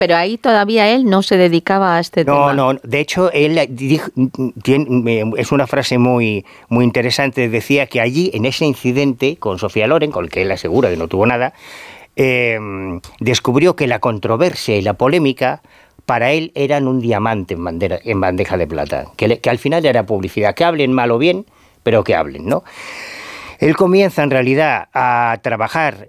Pero ahí todavía él no se dedicaba a este tema. No, de hecho, él es una frase muy, muy interesante. Decía que allí, en ese incidente con Sofía Loren, con el que él asegura que no tuvo nada, descubrió que la controversia y la polémica para él eran un diamante en bandeja de plata, que al final era publicidad, que hablen mal o bien, pero que hablen, ¿no? Él comienza en realidad a trabajar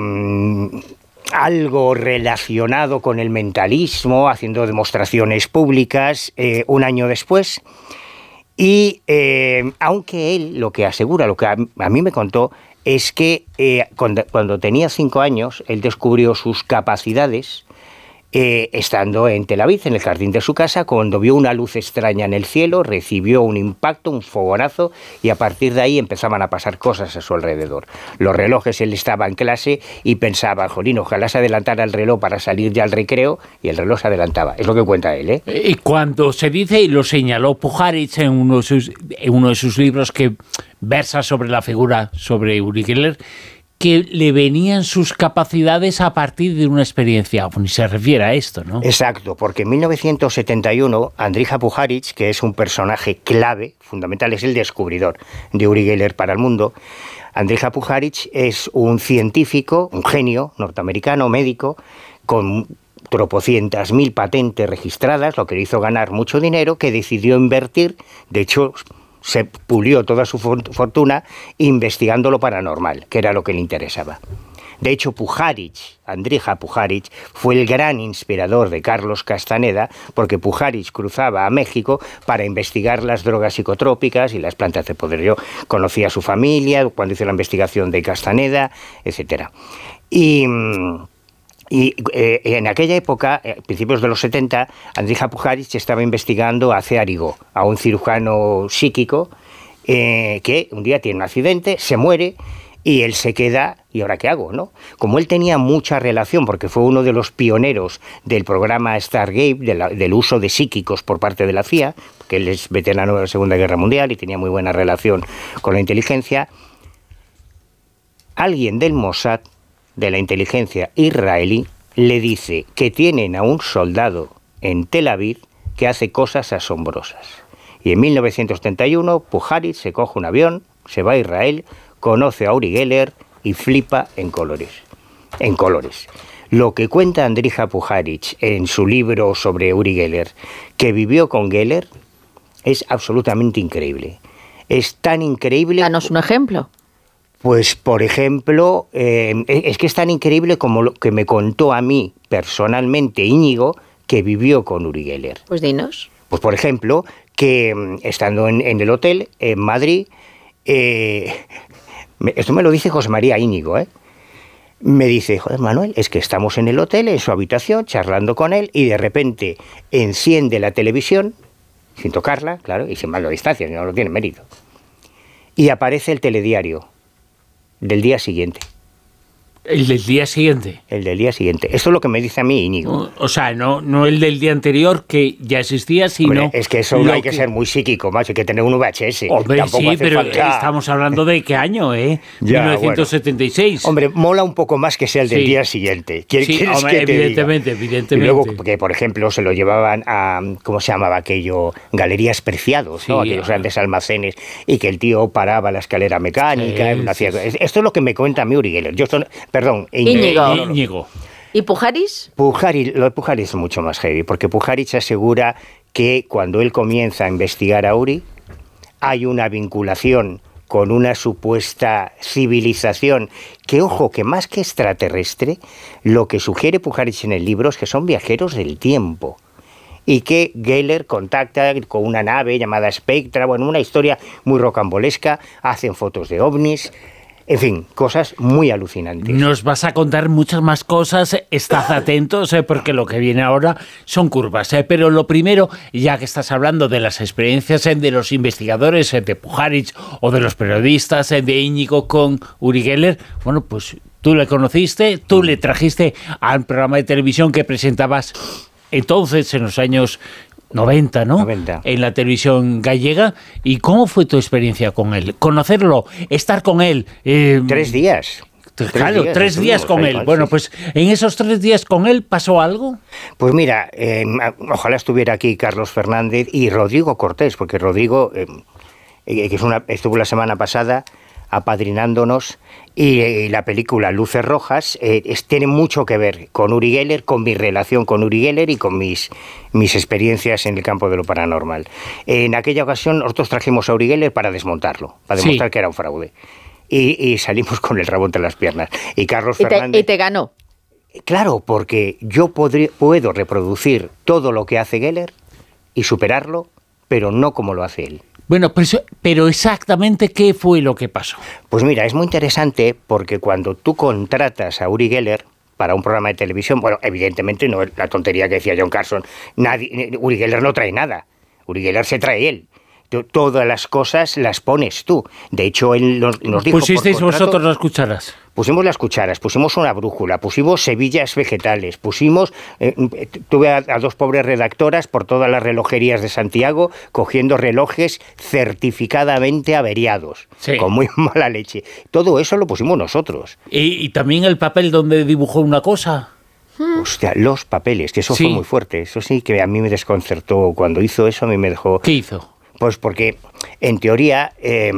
algo relacionado con el mentalismo, haciendo demostraciones públicas un año después, y aunque él lo que asegura, lo que a mí me contó, es que cuando tenía 5 años, él descubrió sus capacidades estando en Tel Aviv, en el jardín de su casa, cuando vio una luz extraña en el cielo, recibió un impacto, un fogonazo, y a partir de ahí empezaban a pasar cosas a su alrededor. Los relojes, él estaba en clase y pensaba, jolín, ojalá se adelantara el reloj para salir ya al recreo, y el reloj se adelantaba. Es lo que cuenta él, ¿eh? Y cuando se dice, y lo señaló Puharich en uno de sus libros que versa sobre la figura, sobre Uri Geller, que le venían sus capacidades a partir de una experiencia, y se refiere a esto, ¿no? Exacto, porque en 1971, Andrija Puharich, que es un personaje clave, fundamental, es el descubridor de Uri Geller para el mundo. Andrija Puharich es un científico, un genio norteamericano, médico, con tropocientas mil patentes registradas, lo que le hizo ganar mucho dinero, que decidió invertir, de hecho se pulió toda su fortuna investigando lo paranormal, que era lo que le interesaba. De hecho, Andrija Puharich, fue el gran inspirador de Carlos Castaneda, porque Puharich cruzaba a México para investigar las drogas psicotrópicas y las plantas de poder. Yo conocí a su familia cuando hice la investigación de Castaneda, etcétera. Y en aquella época, a principios de los 70, Andrija Puharich estaba investigando a Cearigo, a un cirujano psíquico que un día tiene un accidente, se muere y él se queda, ¿y ahora qué hago, no? Como él tenía mucha relación, porque fue uno de los pioneros del programa Stargate, del uso de psíquicos por parte de la CIA, que él es veterano de la Segunda Guerra Mundial y tenía muy buena relación con la inteligencia, alguien del Mossad, de la inteligencia israelí, le dice que tienen a un soldado en Tel Aviv que hace cosas asombrosas. Y en 1971, Puharich se coge un avión, se va a Israel, conoce a Uri Geller y flipa en colores. En colores. Lo que cuenta Andrija Puharich en su libro sobre Uri Geller, que vivió con Geller, es absolutamente increíble. Es tan increíble... Danos un ejemplo. Pues, por ejemplo, es que es tan increíble como lo que me contó a mí personalmente Íñigo, que vivió con Uri Geller. Pues dinos. Pues, por ejemplo, que estando en el hotel en Madrid, esto me lo dice José María Íñigo, me dice, joder, Manuel, es que estamos en el hotel, en su habitación, charlando con él, y de repente enciende la televisión, sin tocarla, claro, y sin mando a distancia, no lo tiene mérito, y aparece el telediario del día siguiente. ¿El del día siguiente? El del día siguiente. Esto es lo que me dice a mí Íñigo. O sea, no el del día anterior, que ya existía, sino... Hombre, es que eso no hay que ser muy psíquico, macho, hay que tener un VHS. Hombre, tampoco sí, pero falta... estamos hablando de qué año, Ya, 1976. Bueno. Hombre, mola un poco más que sea el del día siguiente. Sí, hombre, evidentemente. Y luego, que por ejemplo, se lo llevaban a, ¿cómo se llamaba aquello? Galerías Preciados, ¿no? Aquellos grandes almacenes, y que el tío paraba la escalera mecánica. Esto es lo que me cuenta a mí Uri Geller. Perdón, Íñigo. ¿Y Puharich? Lo de Puharich es mucho más heavy, porque Puharich asegura que cuando él comienza a investigar a Uri, hay una vinculación con una supuesta civilización que, ojo, que más que extraterrestre, lo que sugiere Puharich en el libro es que son viajeros del tiempo. Y que Geller contacta con una nave llamada Spectra, bueno, una historia muy rocambolesca, hacen fotos de ovnis. En fin, cosas muy alucinantes. Nos vas a contar muchas más cosas, estad atentos, porque lo que viene ahora son curvas. Pero lo primero, ya que estás hablando de las experiencias de los investigadores de Puharich o de los periodistas de Íñigo con Uri Geller, bueno, pues tú le conociste, tú le trajiste al programa de televisión que presentabas entonces, en los años 90, ¿no? 90. En la televisión gallega. ¿Y cómo fue tu experiencia con él? Conocerlo, estar con él. 3 días. Claro, 3 días con él. Bueno, pues en esos 3 días con él pasó algo. Pues mira, ojalá estuviera aquí Carlos Fernández y Rodrigo Cortés, porque Rodrigo, que estuvo la semana pasada apadrinándonos, y la película Luces Rojas tiene mucho que ver con Uri Geller, con mi relación con Uri Geller y con mis experiencias en el campo de lo paranormal. En aquella ocasión nosotros trajimos a Uri Geller para desmontarlo, para demostrar que era un fraude. Y salimos con el rabo entre las piernas. Y Carlos Fernández... Y te ganó. Claro, porque yo puedo reproducir todo lo que hace Geller y superarlo, pero no como lo hace él. Bueno, pero exactamente ¿qué fue lo que pasó? Pues mira, es muy interesante porque cuando tú contratas a Uri Geller para un programa de televisión, bueno, evidentemente no es la tontería que decía John Carson, Uri Geller no trae nada, Uri Geller se trae él. Todas las cosas las pones tú. De hecho, él nos dijo... ¿Pusisteis vosotros las cucharas? Pusimos las cucharas, pusimos una brújula, pusimos semillas vegetales, pusimos... tuve a 2 pobres redactoras por todas las relojerías de Santiago cogiendo relojes certificadamente averiados, con muy mala leche. Todo eso lo pusimos nosotros. ¿Y también el papel donde dibujó una cosa? Hostia, los papeles, que eso fue muy fuerte. Eso sí que a mí me desconcertó. Cuando hizo eso, a mí me dejó... ¿Qué hizo? Pues porque, en teoría,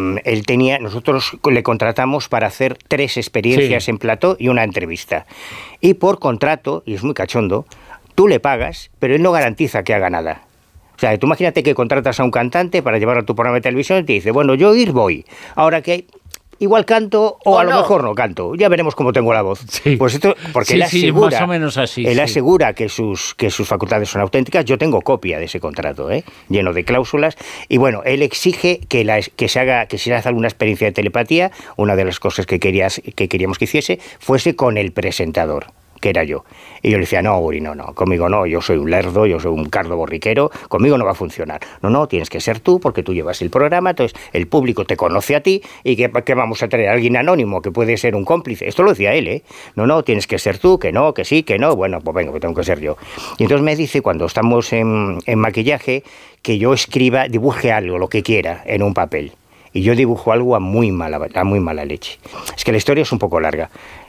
nosotros le contratamos para hacer 3 experiencias en plató y una entrevista. Y por contrato, y es muy cachondo, tú le pagas, pero él no garantiza que haga nada. O sea, tú imagínate que contratas a un cantante para llevarlo a tu programa de televisión y te dice, bueno, yo voy. Ahora que igual canto o a lo mejor no canto. Ya veremos cómo tengo la voz. Sí. Pues esto, porque él asegura, más o menos así. Él asegura que sus facultades son auténticas. Yo tengo copia de ese contrato, lleno de cláusulas. Y bueno, él exige que se haga alguna experiencia de telepatía. Una de las cosas que queríamos que hiciese fuese con el presentador, que era yo. Y yo le decía, no, Uri, no, conmigo no, yo soy un lerdo, yo soy un cardo borriquero, conmigo no va a funcionar. No, tienes que ser tú, porque tú llevas el programa, entonces el público te conoce a ti, y ¿qué vamos a traer? ¿Alguien anónimo que puede ser un cómplice? Esto lo decía él, No, tienes que ser tú, que no, que sí, que no, bueno, pues venga, pues tengo que ser yo. Y entonces me dice, cuando estamos en maquillaje, que yo dibuje algo, lo que quiera, en un papel. Y yo dibujo algo a muy mala leche. Es que la historia es un poco larga.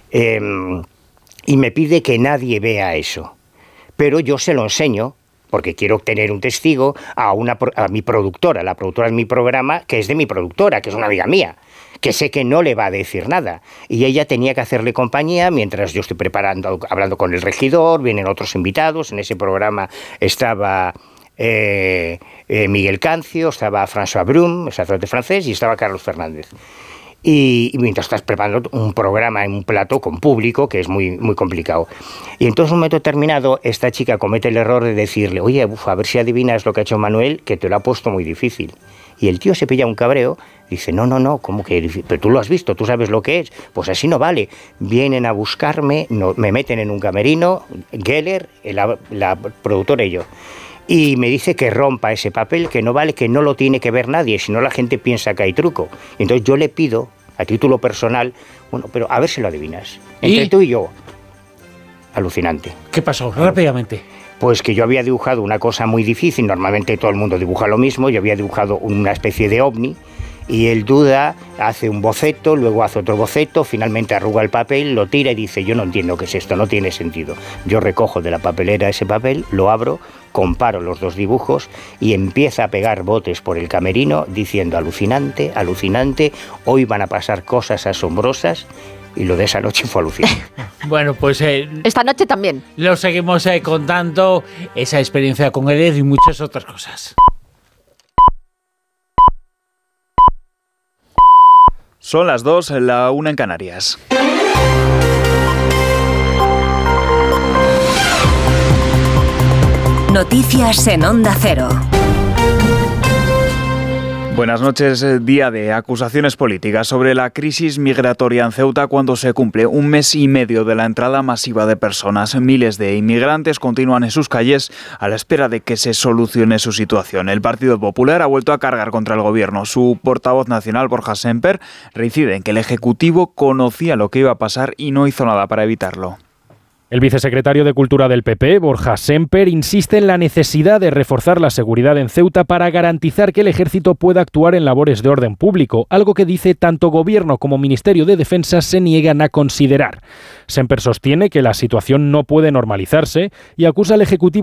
Y me pide que nadie vea eso. Pero yo se lo enseño, porque quiero obtener un testigo, a mi productora, la productora de mi programa, que es de mi productora, que es una amiga mía, que sé que no le va a decir nada. Y ella tenía que hacerle compañía mientras yo estoy hablando con el regidor, vienen otros invitados. En ese programa estaba Miguel Cancio, estaba François Brum, sacerdote francés, y estaba Carlos Fernández. Y mientras estás preparando un programa en un plato con público, que es muy, muy complicado. Y entonces, en un momento determinado, esta chica comete el error de decirle, oye, a ver si adivinas lo que ha hecho Manuel, que te lo ha puesto muy difícil. Y el tío se pilla un cabreo, dice, no, ¿cómo que difícil? Pero tú lo has visto, tú sabes lo que es. Pues así no vale. Vienen a buscarme, me meten en un camerino, Geller, la productora y yo. Y me dice que rompa ese papel, que no vale, que no lo tiene que ver nadie, si no la gente piensa que hay truco. Y entonces yo le pido, a título personal, bueno, pero a ver si lo adivinas. Entre tú y yo. Alucinante. ¿Qué pasó? Rápidamente. Pues que yo había dibujado una cosa muy difícil, normalmente todo el mundo dibuja lo mismo, yo había dibujado una especie de ovni, y él duda, hace un boceto, luego hace otro boceto, finalmente arruga el papel, lo tira y dice, yo no entiendo qué es esto, no tiene sentido. Yo recojo de la papelera ese papel, lo abro, comparo los 2 dibujos y empieza a pegar botes por el camerino diciendo, alucinante, alucinante, hoy van a pasar cosas asombrosas. Y lo de esa noche fue alucinante. Bueno, pues... esta noche también. Lo seguimos contando, esa experiencia con él y muchas otras cosas. Son las 2, la 1 en Canarias. Noticias en Onda Cero. Buenas noches. Día de acusaciones políticas sobre la crisis migratoria en Ceuta cuando se cumple un mes y medio de la entrada masiva de personas. Miles de inmigrantes continúan en sus calles a la espera de que se solucione su situación. El Partido Popular ha vuelto a cargar contra el gobierno. Su portavoz nacional, Borja Semper, reincide en que el Ejecutivo conocía lo que iba a pasar y no hizo nada para evitarlo. El vicesecretario de Cultura del PP, Borja Semper, insiste en la necesidad de reforzar la seguridad en Ceuta para garantizar que el ejército pueda actuar en labores de orden público, algo que dice tanto Gobierno como Ministerio de Defensa se niegan a considerar. Semper sostiene que la situación no puede normalizarse y acusa al Ejecutivo